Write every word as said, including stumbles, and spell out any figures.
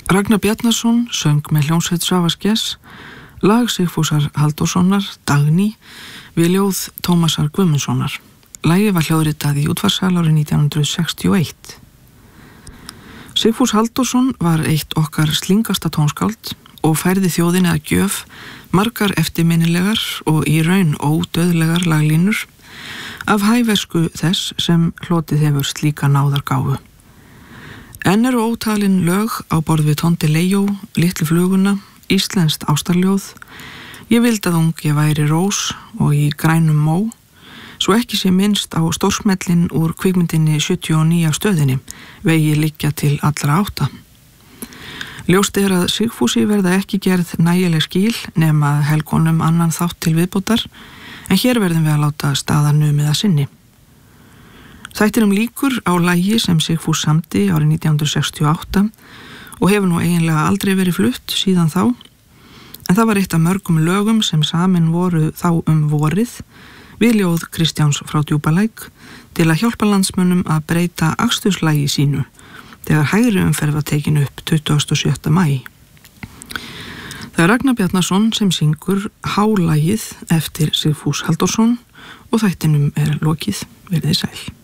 Ragnar Bjarnason söng með hljómsveit Svavars Gess, lag Sigfúsar Halldórssonar, Dagný, við ljóð Tómasar Guðmundssonar. Lagið var hljóðritað í útvarpssal árið nítján hundruð sextíu og eitt. Sigfús Halldórsson var eitt okkar slingasta tónskáld og færði þjóðinni að gjöf margar eftirminnilegar og í raun ódauðlegar laglínur af hæversku þess sem hlotið hefur slíka náðargáfu. Enn eru ótalin lög á borð við Tóndi Leijó, Litlu fluguna, Íslenskt ástarljóð, Ég vild að ung ég væri rós og Í grænum mó, svo ekki sé minnst á stórsmellin úr kvikmyndinni sjötíu og níu af stöðinni, Vegi liggja til allra átta. Ljóst er að Sigfúsi verða ekki gerð nægileg skil nema helgonum annan þátt til viðbótar, en hér verðum við að láta staðar numið að sinni. Þættinum líkur á lagi sem Sigfús samdi árið nítján hundruð sextíu og átta og hefur nú eiginlega aldrei verið flutt síðan þá, en það var eitt af mörgum lögum sem samin voru þá um vorið við ljóð Kristjáns frá Djúpalæk til að hjálpa landsmönnum að breyta aksturslægi sínu þegar hægri umferð var tekin upp tuttugasta og sjötta maí. Það er Ragnar Bjarnason sem syngur Hálagið eftir Sigfús Halldórsson og þættinum er lokið. Verið þið sæl.